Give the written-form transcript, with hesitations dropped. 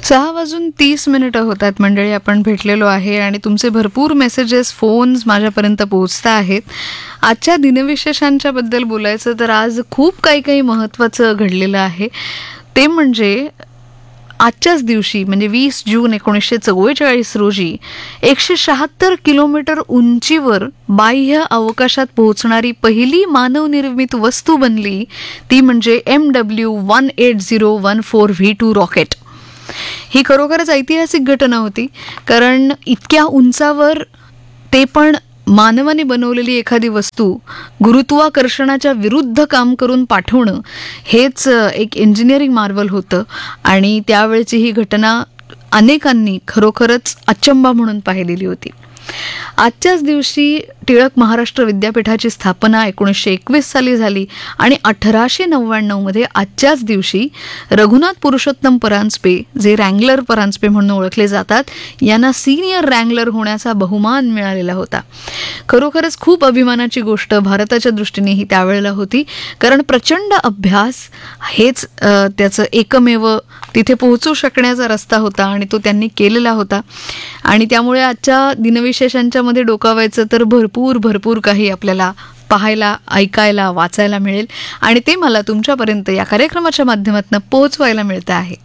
6:30 होतात मंडळी, आपण भेटलेलो आहे आणि तुमचे भरपूर मेसेजेस, फोन्स माझ्यापर्यंत पोहोचता आहेत. आजच्या दिनविशेषांच्या बद्दल बोलायचं तर आज खूप काही महत्त्वाचं घडलेलं आहे. ते म्हणजे आजच्याच दिवशी म्हणजे 20 जून 1944 रोजी 176 किलोमीटर उंचीवर बाह्य अवकाशात पोहोचणारी पहिली मानवनिर्मित वस्तू बनली. ती म्हणजे MW-18014V2 रॉकेट. ही खरोखरच ऐतिहासिक घटना होती, कारण इतक्या उंचावर ते पण मानवाने बनवलेली एखादी वस्तू गुरुत्वाकर्षणाच्या विरुद्ध काम करून पाठवणं हेच एक इंजिनिअरिंग मार्वल होतं. आणि त्यावेळची ही घटना अनेकांनी खरोखरच अचंबा म्हणून पाहिलेली होती. आजच्याच दिवशी टिळक महाराष्ट्र विद्यापीठाची स्थापना 1921 साली झाली आणि 1899 मध्ये आजच्याच दिवशी रघुनाथ पुरुषोत्तम परांजपे, जे रँगलर परांजपे म्हणून ओळखले जातात, यांना सिनियर रँगलर होण्याचा बहुमान मिळालेला होता. खरोखरच खूप अभिमानाची गोष्ट भारताच्या दृष्टीने ही त्यावेळेला होती, कारण प्रचंड अभ्यास हेच त्याचं एकमेव तिथे पोहोचू शकण्याचा रस्ता होता आणि तो त्यांनी केलेला होता. आणि त्यामुळे आजच्या दिनविशेषांच्या मध्ये डोकावायचं तर भरपूर काही आपल्याला पाहायला, ऐकायला, वाचायला मिळेल आणि ते मला तुमच्यापर्यंत या कार्यक्रमाच्या माध्यमातून पोहोचवायला मिळतं आहे.